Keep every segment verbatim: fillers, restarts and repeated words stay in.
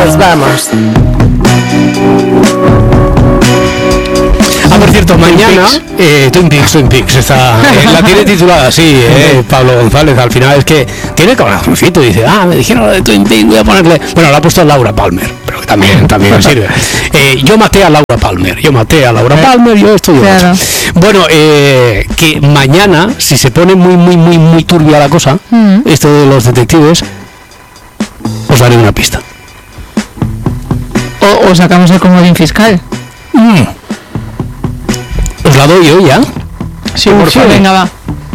Nos vamos. Ah, por cierto, mañana eh, Twin Peaks, Twin Peaks está, eh, la tiene titulada así, eh, Pablo González. Al final es que tiene corazoncito y dice, ah, me dijeron lo de Twin Peaks, voy a ponerle. Bueno, la ha puesto Laura Palmer, pero que también, también sirve. Eh, yo maté a Laura Palmer, yo maté a Laura Palmer, yo estoy claro. Bueno, eh, que mañana, si se pone muy, muy, muy, muy turbia la cosa, mm. esto de los detectives, os daré una pista. O, o sacamos el comodín fiscal. Mm. ¿Os la doy yo ya? Sí, por favor. Venga, va.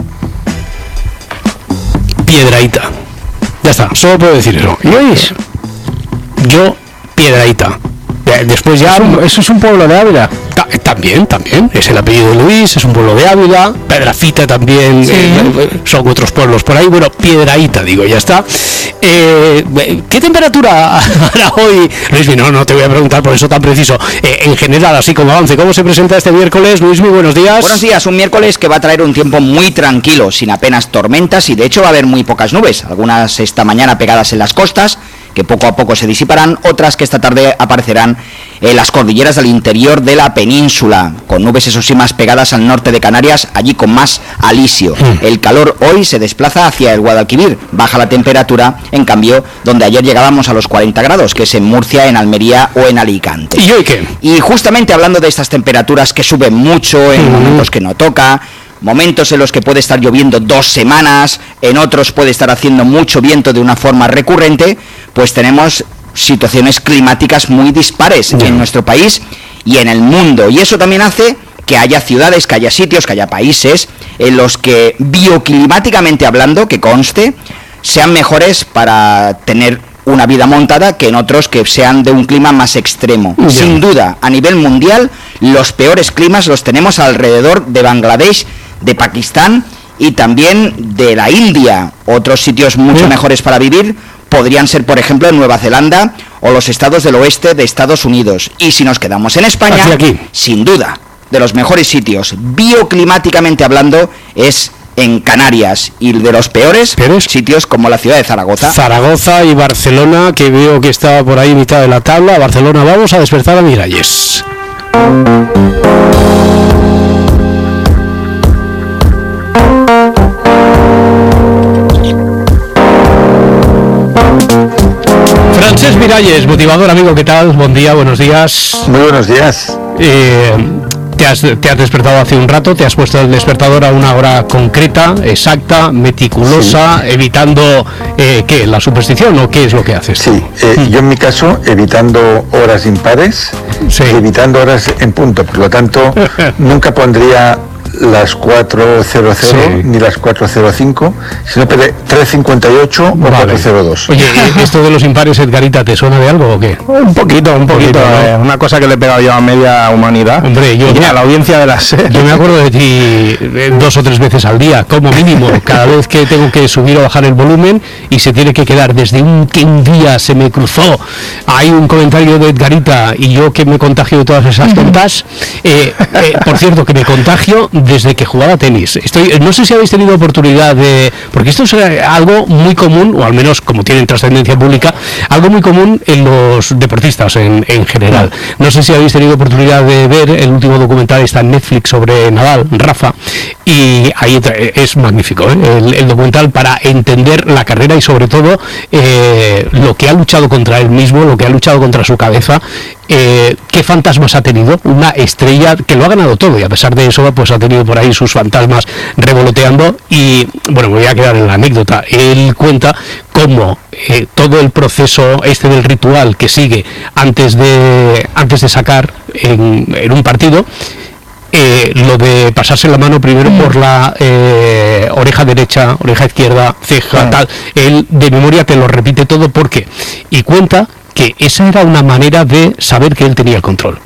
Piedrahita. Ya está, solo puedo decir eso. Luis. Yo, Piedrahita. Después ya... ¿Eso, eso es un pueblo de Ávila? Ta también, también. Es el apellido de Luis, es un pueblo de Ávila. Pedrafita también, sí. eh, son otros pueblos por ahí. Bueno, Piedrahita, digo, ya está. Eh, ¿Qué temperatura para hoy? Luismi, no, no te voy a preguntar por eso tan preciso. Eh, en general, así como avance, ¿cómo se presenta este miércoles? Luismi, buenos días. Buenos días, un miércoles que va a traer un tiempo muy tranquilo, sin apenas tormentas y de hecho va a haber muy pocas nubes. Algunas esta mañana pegadas en las costas, que poco a poco se disiparán, otras que esta tarde aparecerán en las cordilleras del interior de la península, con nubes eso sí más pegadas al norte de Canarias, allí con más alisio. Mm. El calor hoy se desplaza hacia el Guadalquivir, baja la temperatura, en cambio, donde ayer llegábamos a los cuarenta grados, que es en Murcia, en Almería o en Alicante. ¿Y hoy qué? Y justamente hablando de estas temperaturas que suben mucho, en mm. momentos que no toca, momentos en los que puede estar lloviendo dos semanas, en otros puede estar haciendo mucho viento de una forma recurrente, pues tenemos situaciones climáticas muy dispares yeah. en nuestro país y en el mundo. Y eso también hace que haya ciudades, que haya sitios, que haya países en los que bioclimáticamente hablando, que conste, sean mejores para tener una vida montada que en otros que sean de un clima más extremo. Yeah. Sin duda, a nivel mundial, los peores climas los tenemos alrededor de Bangladesh, de Pakistán y también de la India. Otros sitios mucho yeah. mejores para vivir podrían ser, por ejemplo, en Nueva Zelanda o los estados del oeste de Estados Unidos. Y si nos quedamos en España, aquí, aquí. sin duda, de los mejores sitios, bioclimáticamente hablando, es en Canarias, y de los peores ¿Peores? sitios como la ciudad de Zaragoza. Zaragoza y Barcelona, que veo que estaba por ahí mitad de la tabla. Barcelona, vamos a despertar a Miralles. Francesc Miralles, motivador, amigo, ¿qué tal? Buen día, buenos días. Muy buenos días. Eh, te, has, te has despertado hace un rato, te has puesto el despertador a una hora concreta, exacta, meticulosa, sí. evitando, eh, ¿qué? ¿La superstición o qué es lo que haces? Sí, eh, mm. yo en mi caso, evitando horas impares, sí. evitando horas en punto, por lo tanto, nunca pondría las cuatro cero cero sí. ni las cuatro cero cinco, sino tres cincuenta y ocho o vale. cuatro cero dos. Oye, ¿esto de los impares, Edgarita, te suena de algo o qué? Un poquito, un poquito, ¿no? eh, una cosa que le he pegado yo a media humanidad. Hombre, yo y a la audiencia de las yo me acuerdo de ti dos o tres veces al día, como mínimo, cada vez que tengo que subir o bajar el volumen y se tiene que quedar desde un que un día se me cruzó. Hay un comentario de Edgarita y yo que me contagio de todas esas tontas. Eh, eh, por cierto, que me contagio desde que jugaba tenis. Estoy, no sé si habéis tenido oportunidad de... Porque esto es algo muy común, o al menos como tienen trascendencia pública, algo muy común en los deportistas en, en general. No sé si habéis tenido oportunidad de ver el último documental, está en Netflix, sobre Nadal, Rafa, y ahí es magnífico, ¿eh? el, el documental para entender la carrera y sobre todo eh, lo que ha luchado contra él mismo, lo que ha luchado contra su cabeza. Eh, ¿Qué fantasmas ha tenido? Una estrella que lo ha ganado todo y a pesar de eso pues ha tenido por ahí sus fantasmas revoloteando y bueno, me voy a quedar en la anécdota. Él cuenta cómo eh, todo el proceso este del ritual que sigue antes de antes de sacar en, en un partido, eh, lo de pasarse la mano primero mm. por la eh, oreja derecha, oreja izquierda, ceja, mm. tal, él de memoria te lo repite todo porque y cuenta que esa era una manera de saber que él tenía el control,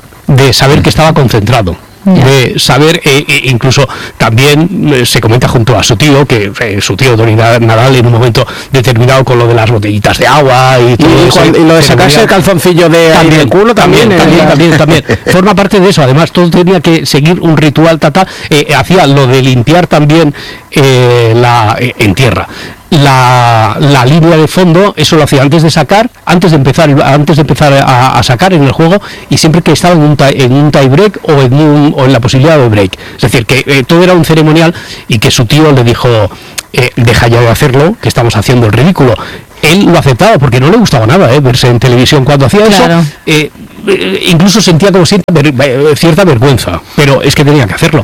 de saber que estaba concentrado, yeah. de saber, eh, eh, incluso también eh, se comenta junto a su tío, que eh, su tío Toni Nadal en un momento determinado con lo de las botellitas de agua y todo y, eso. Y lo de sacarse el calzoncillo de también, del culo también. También, eh, también, también, también. Forma parte de eso, además todo tenía que seguir un ritual, tata, eh, hacía lo de limpiar también eh, la, eh, en tierra. la, la línea de fondo, eso lo hacía antes de sacar, antes de empezar, antes de empezar a, a sacar en el juego, y siempre que estaba en un tie, en un tie break o en un, o en la posibilidad de break. Es decir, que eh, todo era un ceremonial y que su tío le dijo, eh, deja ya de hacerlo, que estamos haciendo el ridículo. Él lo aceptaba porque no le gustaba nada eh, verse en televisión cuando hacía claro. eso. Eh, eh, incluso sentía como cierta, ver, cierta vergüenza, pero es que tenía que hacerlo.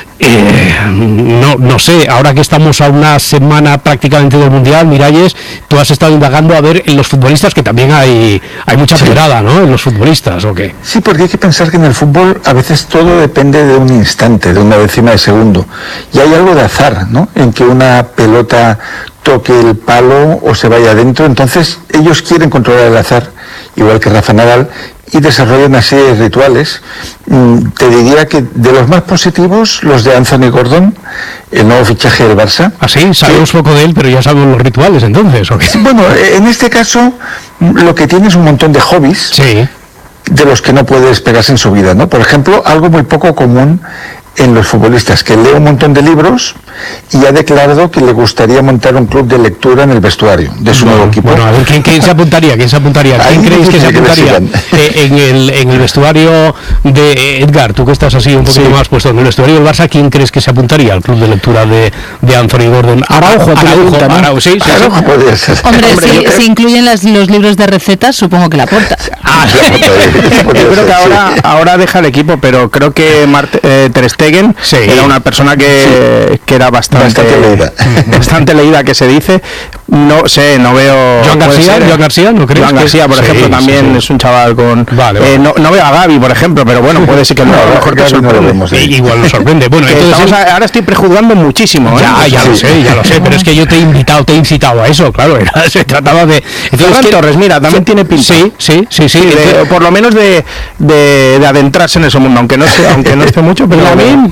Eh, no, no sé, ahora que estamos a una semana prácticamente del Mundial, Miralles, tú has estado indagando a ver en los futbolistas, que también hay hay mucha sí. pedrada, ¿no? En los futbolistas, ¿o qué? Sí, porque hay que pensar que en el fútbol a veces todo depende de un instante, de una décima de segundo. Y hay algo de azar, ¿no? En que una pelota toque el palo o se vaya adentro. Entonces ellos quieren controlar el azar, igual que Rafa Nadal, y desarrollan una serie de rituales. Mm, te diría que de los más positivos, los de Anthony Gordon, el nuevo fichaje del Barça. Ah, sí, sabemos que, poco de él, pero ya sabemos los rituales entonces, ¿o qué? Bueno, en este caso lo que tiene es un montón de hobbies, sí, de los que no puede despegarse en su vida, ¿no? Por ejemplo, algo muy poco común en los futbolistas, que lee un montón de libros y ha declarado que le gustaría montar un club de lectura en el vestuario de su bueno, nuevo equipo. Bueno, a ver, ¿quién, quién se apuntaría? ¿Quién se apuntaría? ¿Quién Ahí creéis que se apuntaría? Eh, en, el, en el vestuario de Edgar, tú que estás así un poquito sí. más puesto en el vestuario del Barça, ¿quién crees que se apuntaría al club de lectura de, de Anthony Gordon? Araujo, Araujo, Araujo, Araujo, sí, sí, Araujo sí. podría ser. Hombre, Hombre si, creo... si incluyen las, los libros de recetas, supongo que la aporta. Ah, yo creo que ahora, ahora deja el equipo, pero creo que Mart, eh, Ter Stegen sí. era una persona que, sí. que era bastante, bastante leída. bastante leída, que se dice. No sé, no veo. Joan García, Joan García, ¿no crees? Joan García, por sí, ejemplo, también sí, sí. es un chaval con. Vale, vale. Eh, no, no veo a Gavi, por ejemplo, pero bueno, puede ser que no, no, a lo mejor que sorprende. No vemos, sí. Igual nos sorprende. Bueno, entonces a, ahora estoy prejuzgando muchísimo. Ya, ¿eh? ya sí. lo sé, ya lo sé, pero es que yo te he invitado, te he incitado a eso, claro, era, se trataba de. Entonces, Ferran Torres, mira, también tiene pinta. Sí, sí, sí, sí. De, de, por lo menos de, de, de adentrarse en ese mundo, aunque no sé, aunque no esté mucho, pero la mí.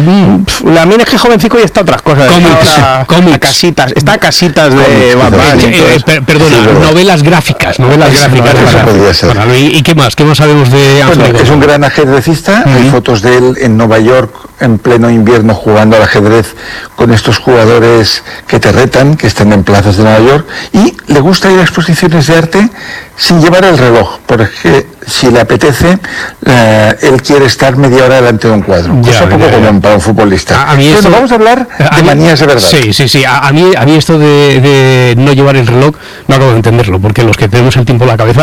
La mina es que jovencico y está otras cosas. Cómics, está cómics. A casitas, está a casitas de Batman. Eh, eh, per, perdona, sí, novelas gráficas, novelas eso gráficas. No, para, podría ser. Para, ¿y, ¿Y qué más? ¿Qué más sabemos de Bueno, Anthony? es un gran ajedrecista. Uh-huh. Hay fotos de él en Nueva York en pleno invierno jugando al ajedrez con estos jugadores que te retan, que están en plazas de Nueva York, y le gusta ir a exposiciones de arte sin llevar el reloj, porque si le apetece, eh, él quiere estar media hora delante de un cuadro. Ya, cosa poco común para un futbolista. A, a mí Pero esto, vamos a hablar a de mí, manías de verdad. Sí, sí, sí. A, a, mí, a mí esto de, de no llevar el reloj no acabo de entenderlo, porque los que tenemos el tiempo en la cabeza,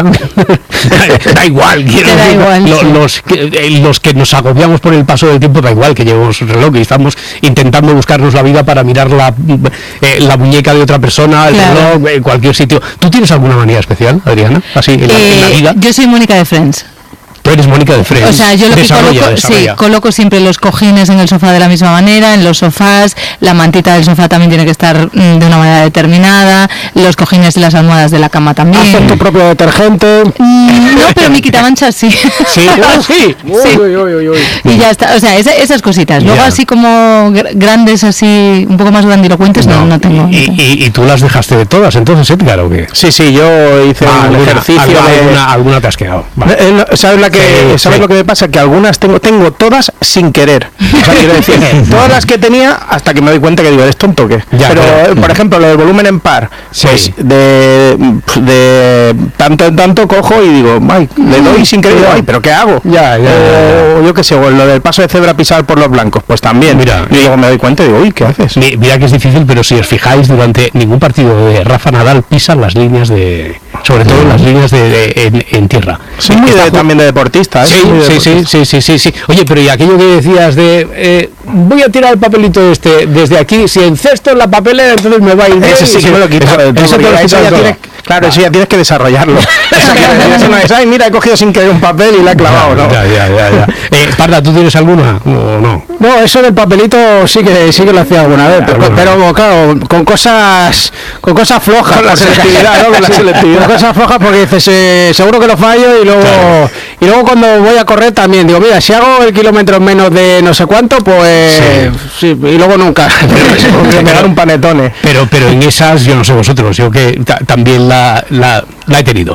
da, da igual. Quiero da decir, igual lo, sí. los, que, los que nos agobiamos por el paso del tiempo, da igual que llevemos el reloj y estamos intentando buscarnos la vida para mirar la, eh, la muñeca de otra persona, el claro. reloj, en cualquier sitio. ¿Tú tienes alguna manía especial, Adriana? Así, en, eh, la, en la vida. Yo soy Mónica de Friends. Tú eres Mónica de Friends. O sea, yo lo que desarrolla, coloco, desarrolla. sí, coloco siempre los cojines en el sofá de la misma manera, en los sofás, la mantita del sofá también tiene que estar mm, de una manera determinada, los cojines y las almohadas de la cama también. ¿Haces tu propio detergente? Mm, no, pero mi quitamanchas sí. Sí, oh, sí. sí. Uy, uy, uy, uy. Y ya está, o sea, esa, esas cositas. Luego yeah. así como grandes, así, un poco más grandilocuentes, no, no, no tengo. Y, y, ¿Y tú las dejaste de todas entonces, Edgar, o qué? Sí, sí, yo hice ah, un alguna, ejercicio alguna, de... alguna, alguna te has quedado. Vale. Eh, ¿Sabes, la que, sí, ¿sabes sí. lo que me pasa? Que algunas tengo tengo todas sin querer. O sea, quiero decir, todas las que tenía hasta que me doy cuenta que digo, ¿eres tonto o qué? Ya, pero, claro. por ejemplo, lo del volumen en par, sí. pues de, de tanto en tanto cojo y digo, ay, le doy sin querer, ay, ¿pero qué hago? Ya, ya, o ya. yo qué sé, o lo del paso de cebra pisar por los blancos, pues también. Mira, y luego me doy cuenta y digo, uy, ¿qué haces? Mira que es difícil, pero si os fijáis, durante ningún partido de Rafa Nadal pisan las líneas de... sobre todo las líneas de, de en, en tierra. Sí, muy de, también de deportista, ¿eh? Sí, sí, sí, sí, sí, sí, sí, sí. Oye, pero y aquello que decías de eh, voy a tirar el papelito este desde aquí, si encesto en la papelera, entonces me va a ir bien. Ese sí que me lo quito. Eso, eso, eso ya tienes, claro, eso ya tienes que desarrollarlo. Eso que eso no es, ay, mira, he cogido sin querer un papel y la he clavado, ¿no? Ya, ya, ya, ya. Eh, Parda, ¿tú tienes alguna o no? No, eso del papelito sí que sí que lo hacía alguna vez, pero, pero claro, con cosas con cosas flojas, con la selectividad, ¿no? Con la selectividad. Con cosas flojas porque dices, eh, seguro que lo fallo y luego claro. y luego cuando voy a correr también digo, mira, si hago el kilómetro menos de no sé cuánto, pues sí, sí y luego nunca. Pero, me dan un panetone. Pero pero en esas yo no sé vosotros, yo que ta, también la, la la he tenido.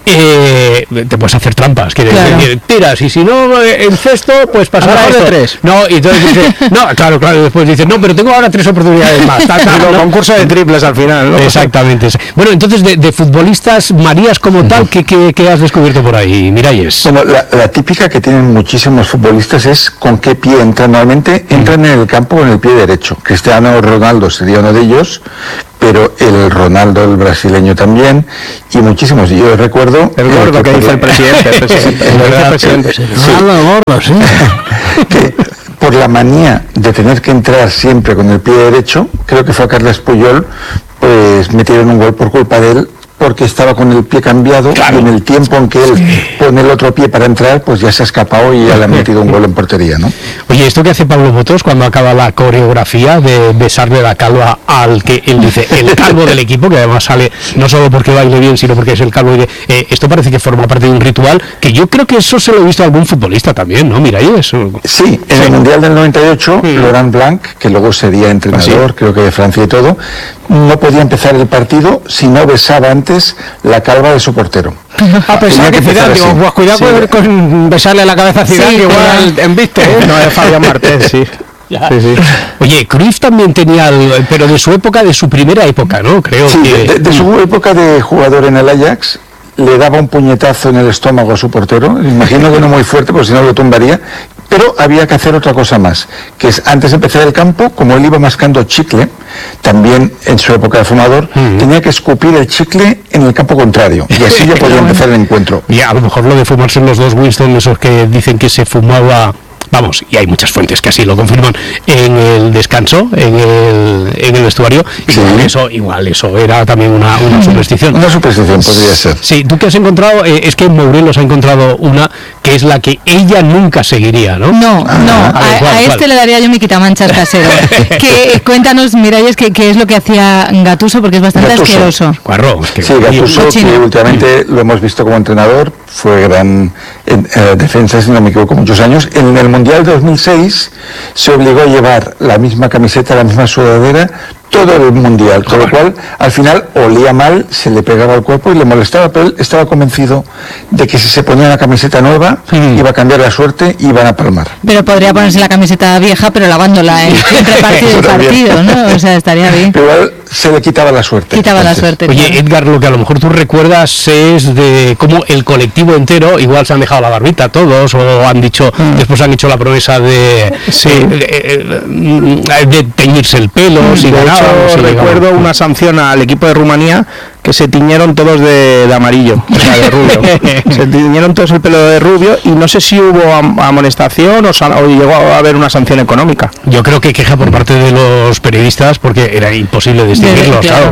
eh, te puedes hacer trampas, que claro. tiras y si no en cesto pues pasará esto. De tres. No, y entonces dices, no, claro, claro, después dices, no, pero tengo ahora tres oportunidades más. Ta, ta, no, no. Concurso de triples al final, ¿no? Exactamente. Bueno, entonces de, de futbolistas Marías como tal, ¿qué, qué, qué has descubierto por ahí, Miralles? Bueno, la, la típica que tienen muchísimos futbolistas es con qué pie entran. Normalmente entran en el campo con el pie derecho. Cristiano Ronaldo sería uno de ellos, pero el Ronaldo, el brasileño también, y muchísimos. Yo recuerdo... El gordo que, que dice el presidente. El presidente, el el presidente. Sí. Ronaldo gordo, sí. Que por la manía de tener que entrar siempre con el pie derecho, creo que fue a Carles Puyol, pues metieron un gol por culpa de él, porque estaba con el pie cambiado, claro. Y en el tiempo en que él pone el otro pie para entrar, pues ya se ha escapado y ya le ha metido un gol en portería, ¿no? Oye, esto que hace Pablo Botos cuando acaba la coreografía de besarle la calva al que él dice, el calvo del equipo, que además sale no solo porque baile bien, sino porque es el calvo, de, eh, esto parece que forma parte de un ritual, que yo creo que eso se lo he visto a algún futbolista también, ¿no? Mira, eso. Sí, en sí. El Mundial del noventa y ocho, sí. Laurent Blanc, que luego sería entrenador, ¿sí? Creo que de Francia y todo, no podía empezar el partido si no besaba antes la calva de su portero. Ah, pensaba que Zidane, digo, pues cuidado sí. con, con besarle la cabeza a Zidane, sí, que igual en viste, ¿eh? No, es Fabián Martés, sí. Sí, sí. Oye, Cruyff también tenía, el, pero de su época, de su primera época, ¿no? Creo sí, que... de, de su época de jugador en el Ajax, le daba un puñetazo en el estómago a su portero, imagino que no muy fuerte, porque si no lo tumbaría, pero había que hacer otra cosa más, que es antes de empezar el campo, como él iba mascando chicle, también en su época de fumador, uh-huh. tenía que escupir el chicle en el campo contrario, y así ya podía empezar el encuentro. Y a lo mejor lo de fumarse en los dos Winston, esos que dicen que se fumaba... Vamos, y hay muchas fuentes que así lo confirman, en el descanso, en el, en el vestuario, sí. Igual eso igual eso era también una, una superstición. Una superstición podría ser. Sí, tú que has encontrado, eh, es que Morelos ha encontrado una que es la que ella nunca seguiría, ¿no? No, ah, no, a, ver, ¿cuál, a este cuál? Le daría yo mi quitamanchas casero. que, cuéntanos, Miralles, qué es lo que hacía Gattuso, porque es bastante Gattuso. asqueroso. Guarro, es que sí, Gattuso, que últimamente mm. lo hemos visto como entrenador, fue gran en, eh, defensa, si no me equivoco, muchos años. En el Mundial de dos mil seis se obligó a llevar la misma camiseta, la misma sudadera, todo el mundial, con lo cual al final olía mal, se le pegaba al cuerpo y le molestaba, pero él estaba convencido de que si se ponía una camiseta nueva mm. iba a cambiar la suerte y iban a palmar. Pero podría ponerse la camiseta vieja, pero lavándola ¿eh? entre partido y partido, ¿no? O sea, estaría bien. Pero igual se le quitaba la suerte. Quitaba entonces. la suerte. Oye, claro. Edgar, lo que a lo mejor tú recuerdas es de cómo el colectivo entero, igual se han dejado la barbita todos, o han dicho, mm. después han hecho la promesa de, sí. de, de, de teñirse el pelo, mm. si ganaba. Recuerdo una sanción al equipo de Rumanía que se tiñeron todos de, de amarillo, o sea, de rubio. Se tiñeron todos el pelo de rubio y no sé si hubo am, amonestación o, o llegó a haber una sanción económica. Yo creo que queja por parte de los periodistas porque era imposible distinguirlos, claro.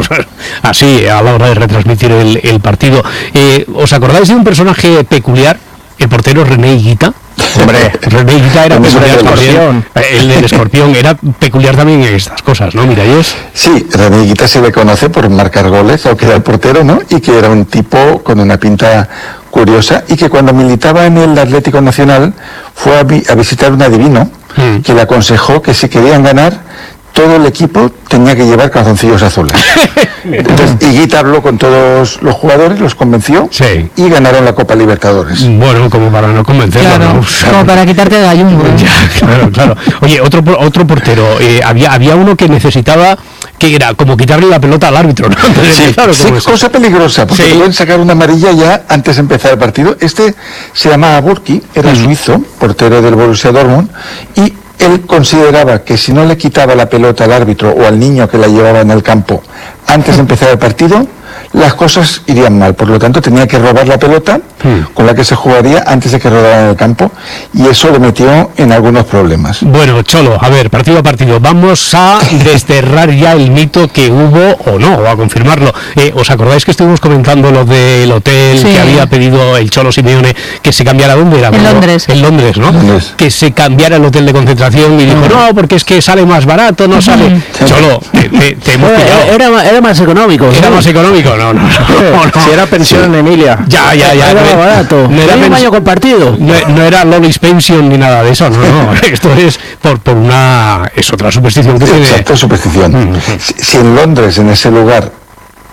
Así a la hora de retransmitir el, el partido. Eh, ¿Os acordáis de un personaje peculiar? El portero René Higuita. Hombre, René Higuita era peculiar también. El del escorpión era peculiar también en estas cosas, ¿no? Miralles. Sí, René Higuita se le conoce por marcar goles, aunque era el portero, ¿no? Y que era un tipo con una pinta curiosa y que cuando militaba en el Atlético Nacional fue a, vi a visitar un adivino mm. que le aconsejó que si querían ganar todo el equipo tenía que llevar calzoncillos azules. Entonces Higuita habló con todos los jugadores, los convenció sí. y ganaron la Copa Libertadores. Bueno, como para no convencerlo, claro, ¿no? Como para quitarte de ayuno. Ya, claro, claro. Oye, otro otro portero, eh, había había uno que necesitaba, que era como quitarle la pelota al árbitro, ¿no? Sí, claro, sí cosa peligrosa, porque sí. te pueden sacar una amarilla ya antes de empezar el partido. Este se llamaba Burki, era mm. suizo, portero del Borussia Dortmund, y él consideraba que si no le quitaba la pelota al árbitro o al niño que la llevaba en el campo antes de empezar el partido, las cosas irían mal. Por lo tanto, tenía que robar la pelota hmm. con la que se jugaría antes de que rodaran en el campo, y eso le metió en algunos problemas. Bueno, Cholo, a ver, partido a partido, vamos a desterrar ya el mito que hubo, o no, o a confirmarlo. Eh, ¿Os acordáis que estuvimos comentando lo del hotel sí. que había pedido el Cholo Simeone que se cambiara? ¿Dónde era? En ¿no? Londres. En Londres, ¿no? Londres. Que se cambiara el hotel de concentración y dijo, uh-huh. no, porque es que sale más barato, no uh-huh. sale. Sí. Cholo, te, te, te hemos pillado. Era, era más económico. Era ¿sí? más económico, no, no, no. no, no. Si era pensión sí. en Emilia. Ya, ya, ya. Era no, barato. No era un baño compartido. No, no era Lolis Pension ni nada de eso, no, no. Esto es por, por una... es otra superstición que sí, tiene. Exacto, superstición. Mm-hmm. si, si en Londres, en ese lugar,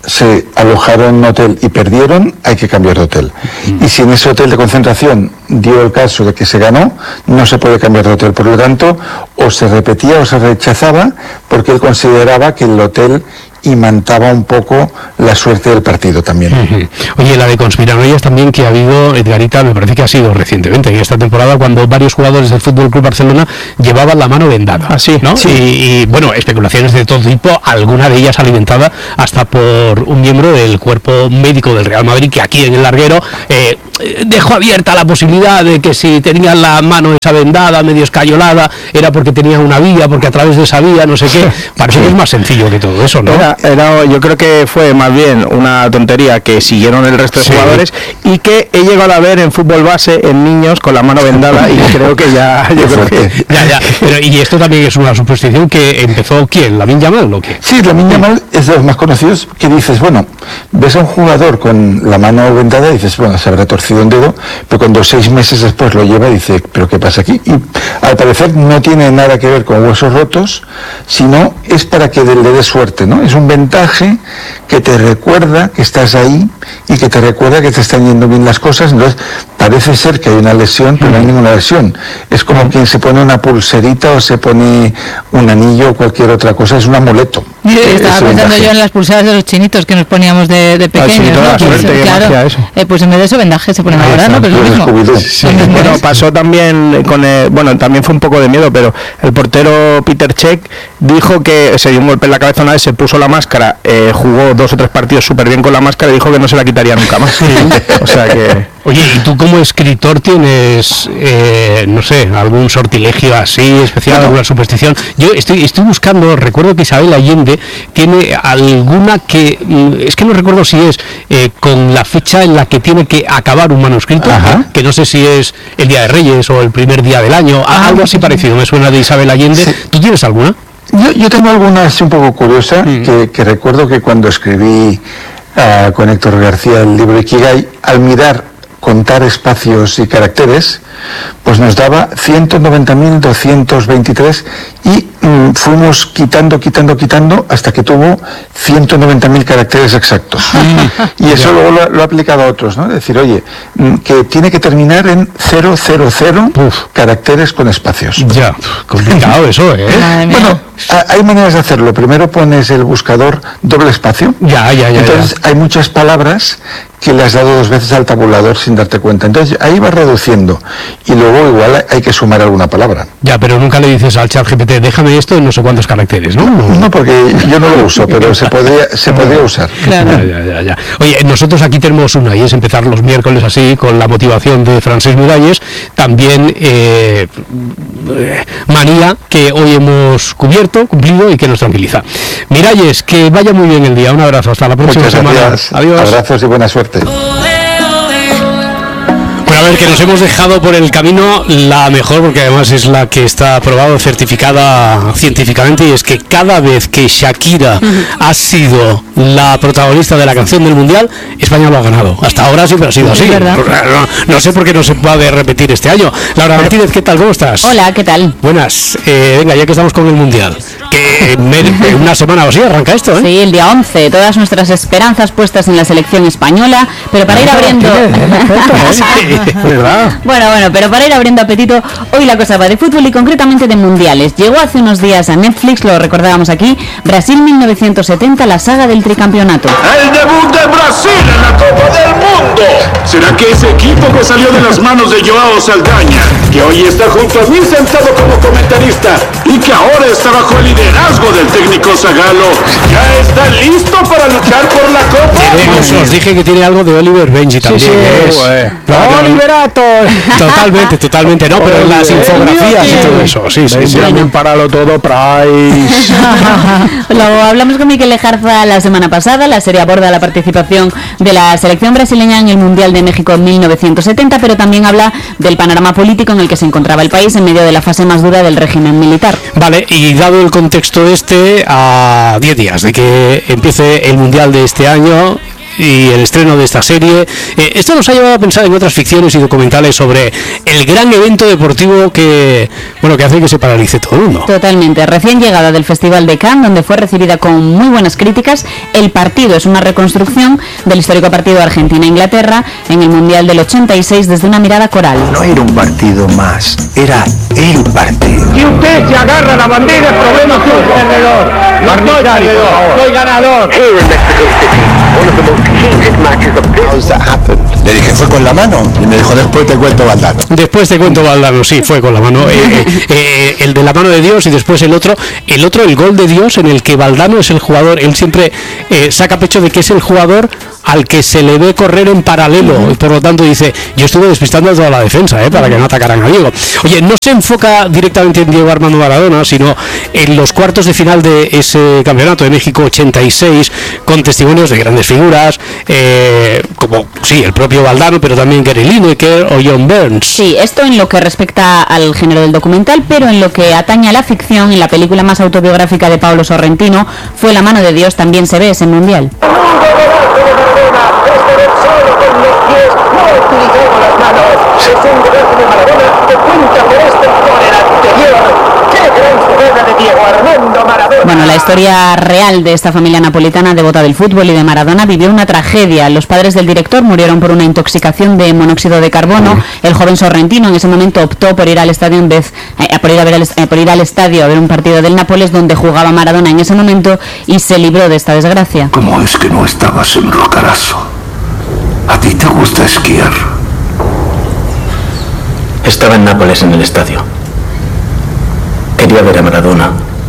se alojaron en un hotel y perdieron, hay que cambiar de hotel. Y si en ese hotel de concentración dio el caso de que se ganó, no se puede cambiar de hotel. Por lo tanto, o se repetía o se rechazaba, porque él consideraba que el hotel imantaba un poco la suerte del partido también. Uh-huh. Oye, la de conspiranoias también que ha habido, Edgarita, me parece que ha sido recientemente, en esta temporada, cuando varios jugadores del Fútbol Club Barcelona llevaban la mano vendada. Así, ¿no? Sí. Y, y, bueno, especulaciones de todo tipo, alguna de ellas alimentada hasta por un miembro del cuerpo médico del Real Madrid, que aquí en el larguero eh, dejó abierta la posibilidad de que si tenían la mano esa vendada, medio escayolada, era porque tenían una vía, porque a través de esa vía, no sé qué. Parece que es más sencillo que todo eso, ¿no? Era, era, yo creo que fue más bien una tontería que siguieron el resto de sí. jugadores, y que he llegado a ver en fútbol base en niños con la mano vendada, y creo que ya, yo creo que ya, ya. Pero, y esto también es una superstición que empezó ¿quién? ¿Lamine Yamal o qué? Sí, Lamine Yamal es de los más conocidos, que dices, bueno, ves a un jugador con la mano vendada y dices, bueno, se habrá torcido un dedo, pero cuando seis meses después lo lleva y dice, pero ¿qué pasa aquí? Y al parecer no tiene nada que ver con huesos rotos, sino es para que le dé suerte, ¿no? Es un vendaje que te recuerda que estás ahí y que te recuerda que te están yendo bien las cosas. Entonces parece ser que hay una lesión, pero no hay ninguna lesión. Es como quien se pone una pulserita o se pone un anillo o cualquier otra cosa, es un amuleto. Sí, estaba pensando vendaje. yo en las pulseras de los chinitos que nos poníamos de, de pequeños, ¿no? Pues, suerte, claro, eso. Eh, pues en vez de eso vendaje se ponen ahí ahora, ¿no? Pero es lo mismo. Sí. Bueno, pasó también con el, bueno, también fue un poco de miedo, pero el portero Peter Cech dijo que se dio un golpe en la cabeza una vez, se puso la máscara, eh, jugó dos o tres partidos súper bien con la máscara y dijo que no se la quitaría nunca más. O sea que... Oye, ¿y tú como escritor tienes, eh, no sé, algún sortilegio así especial, bueno, alguna superstición? Yo estoy estoy buscando, recuerdo que Isabel Allende tiene alguna que, es que no recuerdo si es eh, con la fecha en la que tiene que acabar un manuscrito, Ajá. que no sé si es el Día de Reyes o el primer día del año, ah, algo así parecido, me suena de Isabel Allende. Sí. ¿Tú tienes alguna? Yo, yo tengo alguna así un poco curiosa, mm. que, que recuerdo que cuando escribí uh, con Héctor García el libro Ikigai, al mirar contar espacios y caracteres, pues nos daba ciento noventa mil doscientos veintitrés y mm, fuimos quitando, quitando, quitando hasta que tuvo ciento noventa mil caracteres exactos. Y eso luego lo, lo ha aplicado a otros, ¿no? Es decir, oye, mm, que tiene que terminar en cero cero cero Uf. caracteres con espacios. Ya, complicado eso, ¿eh? Bueno, a, hay maneras de hacerlo. Primero pones el buscador doble espacio. Ya, ya, ya. Entonces ya. hay muchas palabras que le has dado dos veces al tabulador sin darte cuenta. Entonces ahí vas reduciendo y luego igual hay que sumar alguna palabra. Ya, pero nunca le dices al chat G P T, déjame esto en no sé cuántos caracteres, ¿no? No, no, porque yo no lo uso, pero se podría, se podría usar. Claro. Ya, ya, ya, ya. Oye, nosotros aquí tenemos una y es empezar los miércoles así con la motivación de Francesc Miralles, también eh, manía que hoy hemos cubierto, cumplido y que nos tranquiliza. Miralles, que vaya muy bien el día, un abrazo, hasta la próxima Muchas semana. Gracias. Adiós. Abrazos y buena suerte. Bueno, a ver, que nos hemos dejado por el camino la mejor, porque además es la que está aprobada, certificada científicamente, y es que cada vez que Shakira ha sido la protagonista de la canción del Mundial, España lo ha ganado. Hasta ahora siempre ha sido así. No, no sé por qué no se puede repetir este año. Laura Martínez, ¿qué tal? ¿Cómo estás? Hola, ¿qué tal? Buenas. Eh, venga, ya que estamos con el Mundial, que en una semana o así arranca esto, ¿eh? Sí, el día once, todas nuestras esperanzas puestas en la selección española, pero para ir abriendo... ¿Verdad? Bueno, bueno, pero para ir abriendo apetito, hoy la cosa va de fútbol y concretamente de mundiales. Llegó hace unos días a Netflix, lo recordábamos aquí, Brasil mil novecientos setenta, la saga del tricampeonato. El debut de Brasil en la Copa del Mundo. ¿Será que ese equipo que salió de las manos de Joao Saldaña, que hoy está junto a mí sentado como comentarista y que ahora está bajo el liderazgo del técnico Zagallo, ya está listo para luchar por la Copa? Tiene, os dije que tiene algo de Oliver Benji también. Sí, sí, es, eh. Oliverato. Totalmente, totalmente, no, pero en las infografías y todo eso, sí, sí, sí. Bien, páralo todo, Price. Luego hablamos con Miquel Lejarza la semana pasada. La serie aborda la participación de la selección brasileña en el Mundial de México en mil novecientos setenta, pero también habla del panorama político en el que se encontraba el país en medio de la fase más dura del régimen militar. Vale, y dado el contexto este, a diez días de que empiece el Mundial de este año, y el estreno de esta serie. Eh, esto nos ha llevado a pensar en otras ficciones y documentales sobre el gran evento deportivo que, bueno, que hace que se paralice todo el mundo. Totalmente. Recién llegada del Festival de Cannes, donde fue recibida con muy buenas críticas, El partido es una reconstrucción del histórico partido Argentina-Inglaterra en el Mundial del ochenta y seis desde una mirada coral. No era un partido más, era el partido. Si usted se agarra la bandera, el problema es suyo. Perdedor. No soy perdedor, soy ganador. Le dije, ¿fue con la mano? Y me dijo, después te cuento Valdano. Después te cuento Valdano, sí, fue con la mano. Eh, eh, eh, el de la mano de Dios y después el otro, el otro, el gol de Dios, en el que Valdano es el jugador. Él siempre eh, saca pecho de que es el jugador al que se le ve correr en paralelo, y por lo tanto dice, yo estuve despistando a toda la defensa, ¿eh? para que no atacaran a Diego. Oye, no se enfoca directamente en Diego Armando Maradona, sino en los cuartos de final de ese campeonato de México ochenta y seis, con testimonios de grandes figuras, eh, como, sí, el propio Valdano, pero también Gary Lineker o John Burns. Sí, esto en lo que respecta al género del documental, pero en lo que atañe a la ficción, en la película más autobiográfica de Pablo Sorrentino, Fue la mano de Dios, también se ve ese mundial. Bueno, la historia real de esta familia napolitana devota del fútbol y de Maradona vivió una tragedia. Los padres del director murieron por una intoxicación de monóxido de carbono. El joven Sorrentino en ese momento optó por ir al estadio en vez, eh, por, ir a ver el, eh, por ir al estadio a ver un partido del Nápoles donde jugaba Maradona en ese momento y se libró de esta desgracia. ¿Cómo es que no estabas en Roccaraso? ¿A ti te gusta esquiar? Estaba en Nápoles en el estadio. Quería ver a Maradona.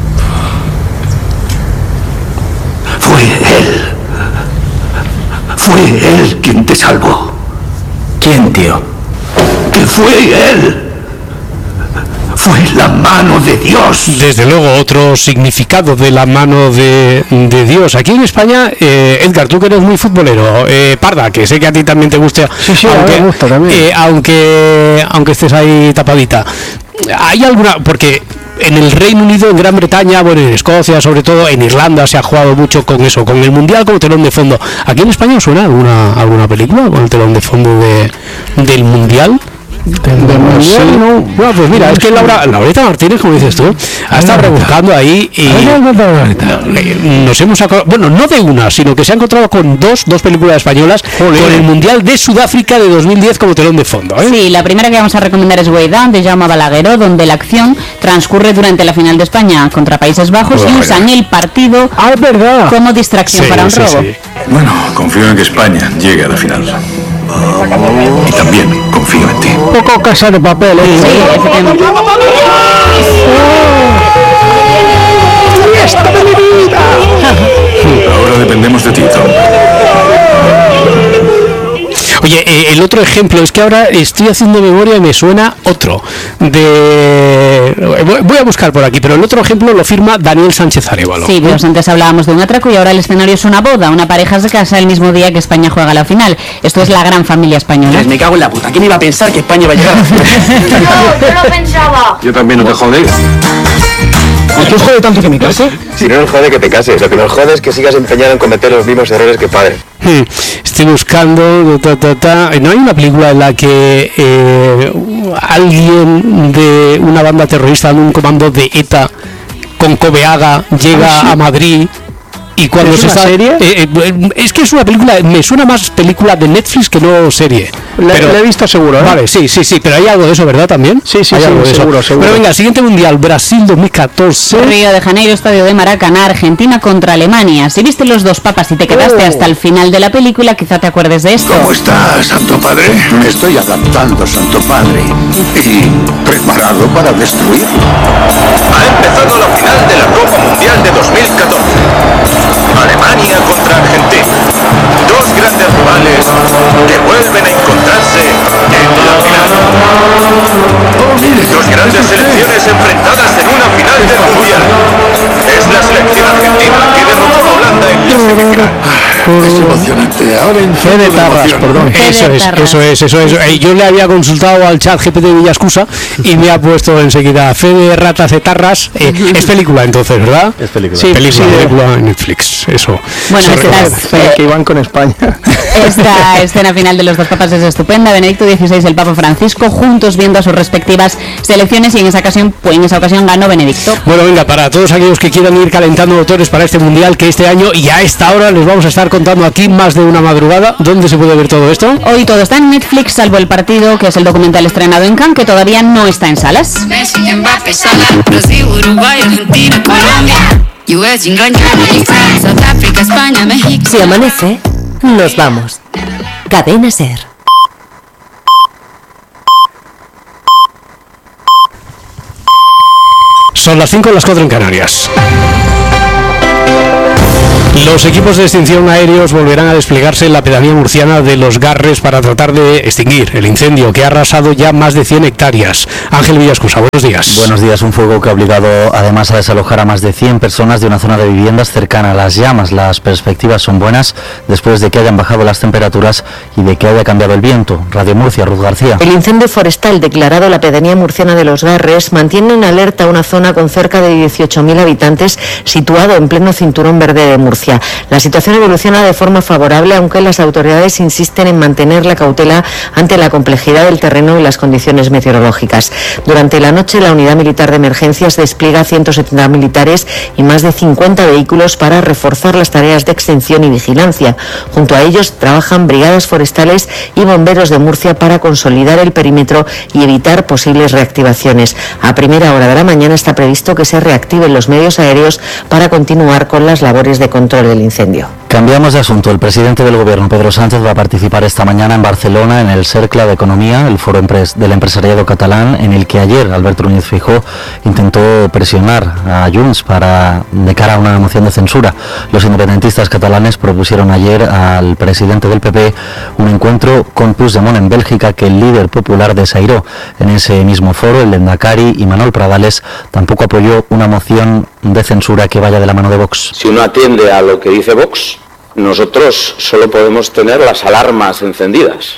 Fue él. Fue él quien te salvó. ¿Quién, tío? Que fue él. Fue la mano de Dios. Desde luego, otro significado de la mano de, de Dios. Aquí en España, eh, Edgar, tú que eres muy futbolero, eh, Parda, que sé que a ti también te gusta, sí, sí, aunque, me gusta también. Eh, aunque, aunque estés ahí tapadita. ¿Hay alguna...? Porque en el Reino Unido, en Gran Bretaña, bueno, en Escocia, sobre todo, en Irlanda se ha jugado mucho con eso, con el Mundial como telón de fondo. ¿Aquí en España suena alguna alguna película con el telón de fondo de, del Mundial? Del no, mundial, sí. no. Bueno, pues mira, es que Laura, Laureta Martínez, como dices tú, ha estado rebuscando ahí y nos hemos acordado, bueno, no de una, sino que se ha encontrado con dos, dos películas españolas Joder. con el Mundial de Sudáfrica de dos mil diez como telón de fondo, ¿eh? Sí, la primera que vamos a recomendar es Way Down, de Jaume Balagueró, donde la acción transcurre durante la final de España contra Países Bajos oh, y usan el partido ah, es verdad. como distracción sí, para un sí, robo. Sí. Bueno, confío en que España llegue a la final. Y también confío en ti. Un poco casa de papel, ¿eh? Sí, efectivamente. ¡Fiesta de mi vida! Ahora dependemos de ti, Tom. Oye, eh, el otro ejemplo es que ahora estoy haciendo memoria y me suena otro de... Voy a buscar por aquí, pero el otro ejemplo lo firma Daniel Sánchez Arévalo. Sí, pues antes hablábamos de un atraco y ahora el escenario es una boda. Una pareja se casa el mismo día que España juega la final. Esto es La Gran Familia Española. Pues me cago en la puta. ¿Quién iba a pensar que España iba a llegar a la final? No, yo no pensaba. Yo también, no te jodes. ¿Y qué os jode tanto que me case? Si no nos jode que te cases, lo que nos jode es que sigas empeñado en cometer los mismos errores que padre. Hmm, estoy buscando, ta, ta, ta. ¿No hay una película en la que eh, alguien de una banda terrorista en un comando de ETA con Cobeaga llega ¿Ah, sí? a Madrid? Y cuando ¿Es se una está, serie? Eh, eh, es que es una película, me suena más película de Netflix que no serie. Le, pero, le he visto seguro, ¿eh? Vale, sí, sí, sí, pero hay algo de eso, ¿verdad? También. Sí, sí, hay sí, algo de seguro, eso. seguro. Pero venga, siguiente mundial, Brasil dos mil catorce. Río de Janeiro, estadio de Maracaná, Argentina contra Alemania. Si viste Los dos papas y te quedaste oh. hasta el final de la película, quizá te acuerdes de esto. ¿Cómo estás, Santo Padre? Me estoy adaptando, Santo Padre. Y preparado para destruir. Ha empezado la final de la Copa Mundial de dos mil catorce. Alemania contra Argentina. Dos grandes rivales que vuelven a encontrarse en la final. Dos grandes selecciones enfrentadas en una final del Mundial. Es la selección argentina que derrotó a Holanda en la semifinal. Es emocionante ahora en Fe de Tarras, perdón. Eso es, eso es, eso es. Eh, yo le había consultado al chat G P T de Villascusa y me ha puesto enseguida Fe de Ratas de Tarras. Eh, es película entonces, ¿verdad? Es película. Sí, película, sí, película en Netflix, eso. Bueno, eso estas, Eh, que iban con España. esta escena final de los dos papas es estupenda. Benedicto dieciséis y el Papa Francisco juntos viendo a sus respectivas selecciones, y en esa ocasión, pues en esa ocasión ganó Benedicto. Bueno, venga, para todos aquellos que quieran ir calentando motores para este mundial, que este año y a esta hora les vamos a estar contando aquí más de una madrugada. ¿Dónde se puede ver todo esto? Hoy todo está en Netflix, salvo el partido, que es el documental estrenado en Cannes, que todavía no está en salas. Si amanece, nos vamos. Cadena Ser. Son las cinco, las cuatro en Canarias. Los equipos de extinción aéreos volverán a desplegarse en la pedanía murciana de Los Garres para tratar de extinguir el incendio que ha arrasado ya más de cien hectáreas. Ángel Villascusa, buenos días. Buenos días. Un fuego que ha obligado además a desalojar a más de cien personas de una zona de viviendas cercana a las llamas. Las perspectivas son buenas después de que hayan bajado las temperaturas y de que haya cambiado el viento. Radio Murcia, Ruth García. El incendio forestal declarado en la pedanía murciana de Los Garres mantiene en alerta una zona con cerca de dieciocho mil habitantes situado en pleno cinturón verde de Murcia. La situación evoluciona de forma favorable, aunque las autoridades insisten en mantener la cautela ante la complejidad del terreno y las condiciones meteorológicas. Durante la noche, la Unidad Militar de Emergencias despliega ciento setenta militares y más de cincuenta vehículos para reforzar las tareas de extinción y vigilancia. Junto a ellos trabajan brigadas forestales y bomberos de Murcia para consolidar el perímetro y evitar posibles reactivaciones. A primera hora de la mañana está previsto que se reactiven los medios aéreos para continuar con las labores de control del incendio. Cambiamos de asunto. El presidente del Gobierno, Pedro Sánchez, va a participar esta mañana en Barcelona en el Cercle de Economía, el foro del empresariado catalán, en el que ayer Alberto Núñez Feijóo intentó presionar a Junts para de cara a una moción de censura. Los independentistas catalanes propusieron ayer al presidente del P P un encuentro con Puigdemont en Bélgica, que el líder popular desairó. En ese mismo foro, el Lehendakari y Manuel Pradales tampoco apoyó una moción de censura que vaya de la mano de Vox. Si uno atiende a lo que dice Vox, nosotros solo podemos tener las alarmas encendidas,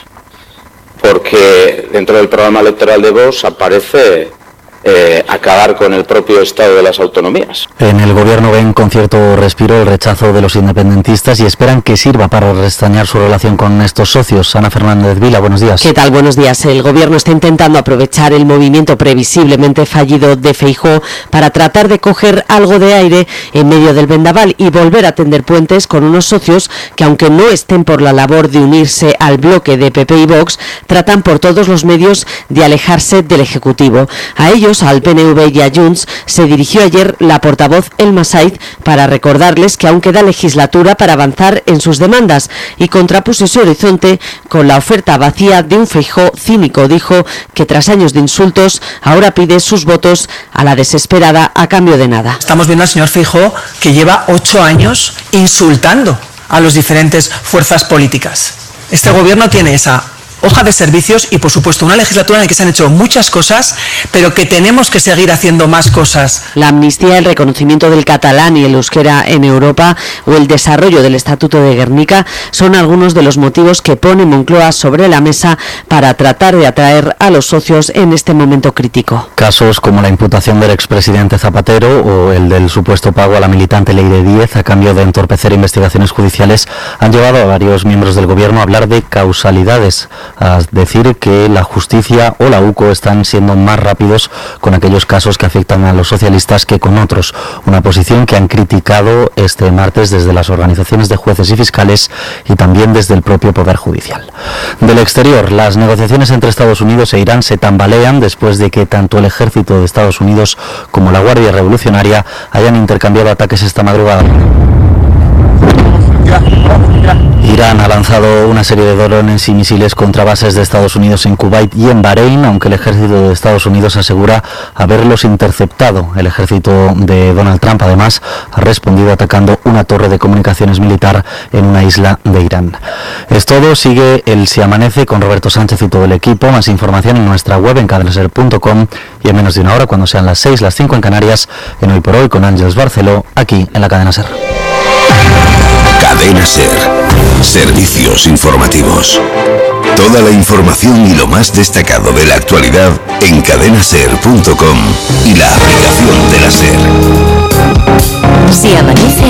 porque dentro del programa electoral de Vox aparece eh, acabar con el propio Estado de las autonomías. En el Gobierno ven con cierto respiro el rechazo de los independentistas y esperan que sirva para restañar su relación con estos socios. Ana Fernández Vila, buenos días. ¿Qué tal? Buenos días. El Gobierno está intentando aprovechar el movimiento previsiblemente fallido de Feijóo para tratar de coger algo de aire en medio del vendaval y volver a tender puentes con unos socios que, aunque no estén por la labor de unirse al bloque de P P y Vox, tratan por todos los medios de alejarse del Ejecutivo. A ellos, al P N V y a Junts, se dirigió ayer la portavoz Elma Saiz para recordarles que aún queda legislatura para avanzar en sus demandas, y contrapuso ese horizonte con la oferta vacía de un Feijóo cínico. Dijo que tras años de insultos ahora pide sus votos a la desesperada a cambio de nada. Estamos viendo al señor Feijóo que lleva ocho años insultando a las diferentes fuerzas políticas. Este gobierno tiene esa hoja de servicios y, por supuesto, una legislatura en la que se han hecho muchas cosas, pero que tenemos que seguir haciendo más cosas. La amnistía, el reconocimiento del catalán y el euskera en Europa o el desarrollo del Estatuto de Guernica son algunos de los motivos que pone Moncloa sobre la mesa para tratar de atraer a los socios en este momento crítico. Casos como la imputación del expresidente Zapatero o el del supuesto pago a la militante Leire Díez a cambio de entorpecer investigaciones judiciales han llevado a varios miembros del Gobierno a hablar de causalidades, a decir que la justicia o la U C O están siendo más rápidos con aquellos casos que afectan a los socialistas que con otros. Una posición que han criticado este martes desde las organizaciones de jueces y fiscales y también desde el propio Poder Judicial. Del exterior, las negociaciones entre Estados Unidos e Irán se tambalean después de que tanto el ejército de Estados Unidos como la Guardia Revolucionaria hayan intercambiado ataques esta madrugada. Irán ha lanzado una serie de drones y misiles contra bases de Estados Unidos en Kuwait y en Bahrein, aunque el ejército de Estados Unidos asegura haberlos interceptado. El ejército de Donald Trump, además, ha respondido atacando una torre de comunicaciones militar en una isla de Irán. Es todo. Sigue el Si Amanece con Roberto Sánchez y todo el equipo. Más información en nuestra web en cadenaser punto com y en menos de una hora, cuando sean las seis, las cinco en Canarias, en Hoy por Hoy con Ángeles Barceló, aquí en la Cadena Ser. Cadena Ser. Servicios informativos. Toda la información y lo más destacado de la actualidad en cadena ser punto com y la aplicación de la SER. Si amanece,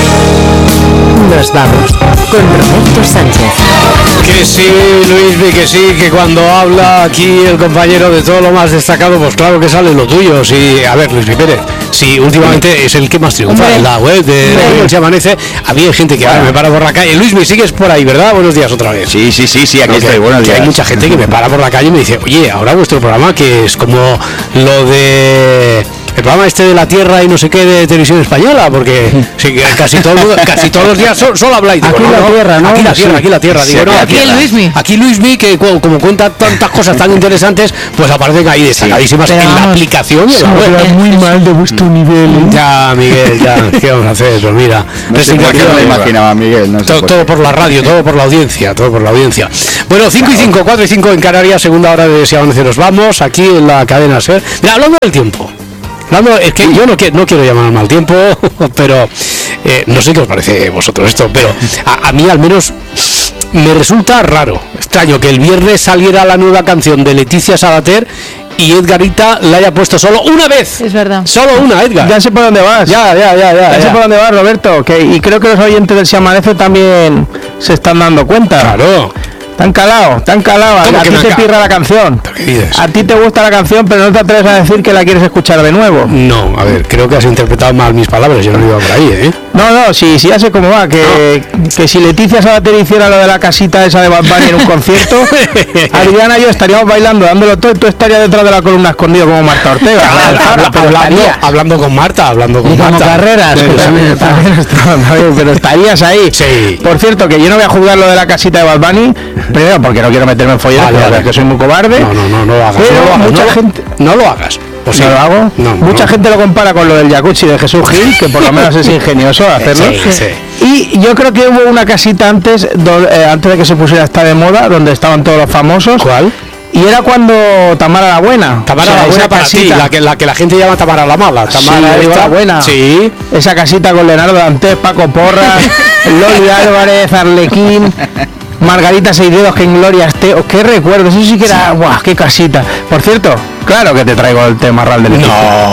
nos vamos con Roberto Sánchez. Que sí, Luismi, que sí, que cuando habla aquí el compañero de todo lo más destacado, pues claro que sale lo tuyo. Sí, a ver, Luismi Pérez, sí, últimamente es el que más triunfa en la web de Si Amanece. Había gente que ahora me para por la calle. Luismi, sigues por ahí, ¿verdad? Buenos días otra vez. Sí, sí, sí, sí, aquí no, estoy, que, buenos que días. Hay mucha gente que me para por la calle y me dice, oye, ahora vuestro programa, que es como lo de... el programa este de la Tierra y no sé qué de Televisión Española, porque sí, casi todo el mundo, casi todos los días solo, solo habláis. Aquí digo, la no, Tierra, ¿no? Aquí la Tierra, Sí. aquí la Tierra. Digo, Sí, no, aquí aquí la Luismi. Aquí Luismi, que como, como cuenta tantas cosas tan interesantes, pues aparecen ahí destacadísimas Pero en la vamos, aplicación. y en se la web. habla muy mal de vuestro nivel, ¿eh? Ya, Miguel, ya, ¿qué vamos a hacer? Pues mira, No sé por qué no lo imaginaba, Miguel. No sé todo, por todo qué. por la radio, todo por la audiencia, todo por la audiencia. Bueno, cinco y cinco, cuatro y cinco en Canarias, segunda hora de Si Amanece nos vamos, aquí en la cadena SER. Mira, hablando del tiempo. Hablando, es que yo no, que, no quiero llamar al mal tiempo, pero eh, no sé qué os parece vosotros esto, pero a, a mí al menos me resulta raro, extraño que el viernes saliera la nueva canción de Leticia Sabater y Edgarita la haya puesto solo una vez. Es verdad. Solo una, Edgar. Ya sé por dónde vas. Ya, ya, ya, ya. Ya, ya. sé por dónde vas, Roberto. Que, y creo que los oyentes del Si Amanece también se están dando cuenta. Claro. Te han calado, te han calado. ¿Cómo A que ti me te han pirra la canción. ¿Qué dices? A ti te gusta la canción, pero no te atreves a decir que la quieres escuchar de nuevo. No, a ver, creo que has interpretado mal mis palabras, yo no iba por ahí, ¿eh? No, no, sí, sí, ya sé cómo va. Que, que si Leticia Sabater hiciera lo de la casita esa de Bad Bunny en un concierto, Adriana y yo estaríamos bailando, dándolo todo, y tú estarías detrás de la columna escondido como Marta Ortega. Habla- Pero hablando, estaría- hablando con Marta, hablando con Y como Marta. Carreras, Sí, que sí. también, también está- también, pero estarías ahí. Sí. Por cierto, que yo no voy a juzgar lo de la casita de Bad Bunny, primero porque no quiero meterme en follones, Vale, porque vale. que soy muy cobarde. No, no, no, no lo hagas. Pero no lo hagas, mucha no, lo- gente... no lo hagas. O ¿No sea, lo hago? no, Mucha no. gente lo compara con lo del jacuzzi de Jesús Gil, que por lo menos es ingenioso hacerlo. Sí, sí. Y yo creo que hubo una casita antes, do- eh, antes de que se pusiera esta de moda, donde estaban todos los famosos. ¿Cuál? Y era cuando Tamara la Buena. Tamara O sea, la buena esa para ti, casita- la que, la que la gente llama Tamara la mala. Sí, Tamara digo esta- la buena. Sí. Esa casita con Leonardo Dantes, Paco Porras, Loli Álvarez, Arlequín, Margarita Seisdedos, que en gloria esté. Oh, qué recuerdo, eso sí que era. ¡Buah, qué casita! Por cierto, claro que te traigo el tema real del equipo.